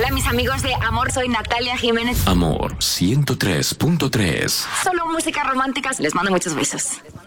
Hola, mis amigos de Amor, soy Natalia Jiménez. Amor 103.3. Solo música romántica. Les mando muchos besos.